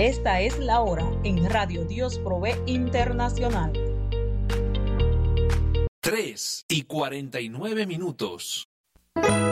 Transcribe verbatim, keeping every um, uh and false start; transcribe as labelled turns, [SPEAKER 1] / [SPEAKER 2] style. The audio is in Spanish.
[SPEAKER 1] Esta es la hora en Radio Dios Provee Internacional.
[SPEAKER 2] tres y cuarenta y nueve minutos.